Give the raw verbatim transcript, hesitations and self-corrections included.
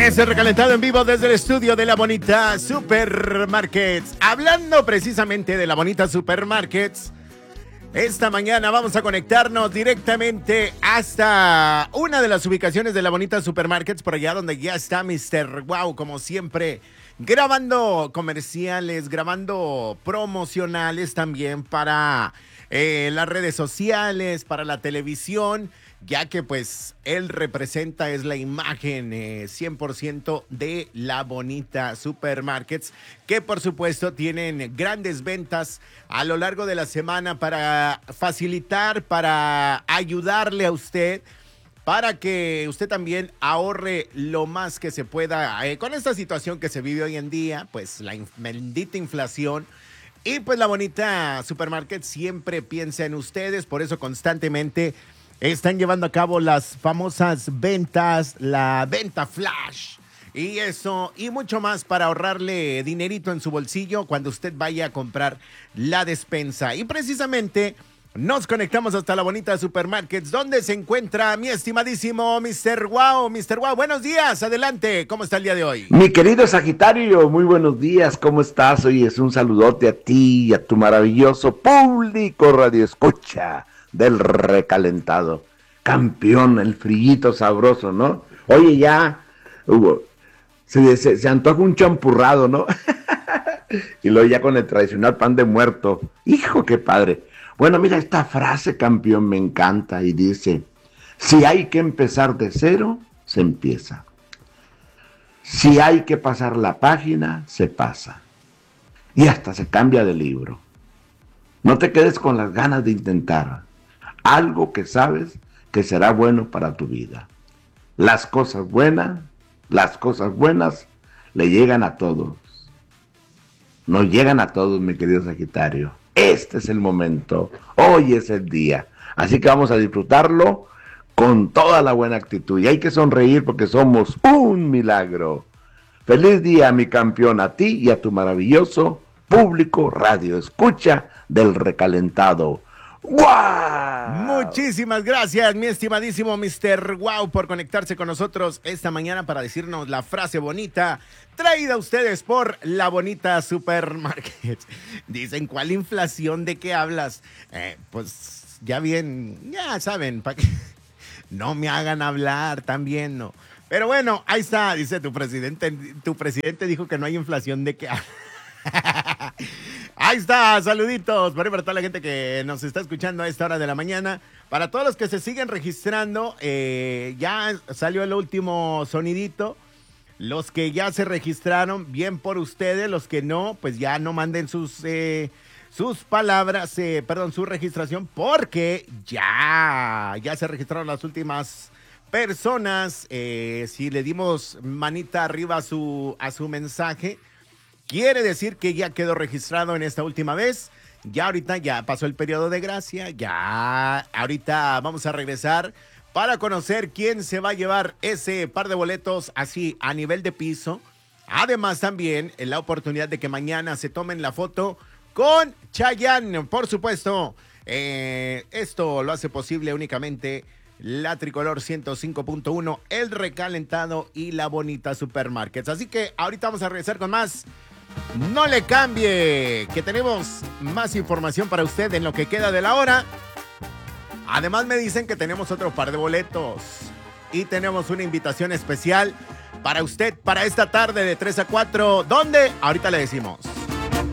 Es el recalentado en vivo desde el estudio de La Bonita Supermarkets. Hablando precisamente de La Bonita Supermarkets, esta mañana vamos a conectarnos directamente hasta una de las ubicaciones de La Bonita Supermarkets, por allá donde ya está mister Wow, como siempre, grabando comerciales, grabando promocionales también para eh, las redes sociales, para la televisión, ya que pues él representa, es la imagen eh, cien por ciento de La Bonita Supermarkets, que por supuesto tienen grandes ventas a lo largo de la semana para facilitar, para ayudarle a usted, para que usted también ahorre lo más que se pueda eh, con esta situación que se vive hoy en día, pues la inf- bendita inflación. Y pues La Bonita Supermarket siempre piensa en ustedes, por eso constantemente están llevando a cabo las famosas ventas, la venta flash y eso y mucho más para ahorrarle dinerito en su bolsillo cuando usted vaya a comprar la despensa. Y precisamente nos conectamos hasta La Bonita Supermarkets, donde se encuentra mi estimadísimo mister Wow. mister Wow, buenos días, adelante, ¿cómo está el día de hoy? Mi querido Sagitario, muy buenos días, ¿cómo estás? Oye, es un saludote a ti y a tu maravilloso público radio escucha del recalentado. Campeón, el frillito sabroso, ¿no? Oye, ya, Hugo, se, se, se antoja un champurrado, ¿no? Y luego ya con el tradicional pan de muerto. Hijo, qué padre. Bueno, mira, esta frase, campeón, me encanta y dice, si hay que empezar de cero, se empieza. Si hay que pasar la página, se pasa. Y hasta se cambia de libro. No te quedes con las ganas de intentar algo que sabes que será bueno para tu vida. Las cosas buenas, las cosas buenas le llegan a todos. Nos llegan a todos, mi querido Sagitario. Este es el momento, hoy es el día. Así que vamos a disfrutarlo con toda la buena actitud. Y hay que sonreír porque somos un milagro. Feliz día, mi campeón, a ti y a tu maravilloso público radio escucha del recalentado. ¡Wow! Muchísimas gracias, mi estimadísimo mister Wow, por conectarse con nosotros esta mañana para decirnos la frase bonita traída a ustedes por La Bonita Supermarket. Dicen, ¿cuál inflación? ¿De qué hablas? Eh, pues ya bien, ya saben, para que no me hagan hablar, también no. Pero bueno, ahí está, dice tu presidente, tu presidente dijo que no hay inflación, ¿de qué hablas? Ahí está, saluditos para toda la gente que nos está escuchando a esta hora de la mañana. Para todos los que se siguen registrando, eh, ya salió el último sonidito. Los que ya se registraron, bien por ustedes. Los que no, pues ya no manden sus, eh, sus palabras, eh, perdón, su registración, porque ya, ya se registraron las últimas personas. Eh, si le dimos manita arriba a su, a su mensaje, quiere decir que ya quedó registrado en esta última vez. Ya ahorita ya pasó el periodo de gracia. Ya ahorita vamos a regresar para conocer quién se va a llevar ese par de boletos así a nivel de piso. Además también la oportunidad de que mañana se tomen la foto con Chayanne. Por supuesto, eh, esto lo hace posible únicamente la Tricolor ciento cinco punto uno, El Recalentado y La Bonita Supermarkets. Así que ahorita vamos a regresar con más. No le cambie, que tenemos más información para usted en lo que queda de la hora. Además me dicen que tenemos otro par de boletos y tenemos una invitación especial para usted para esta tarde de tres a cuatro. ¿Dónde? Ahorita le decimos.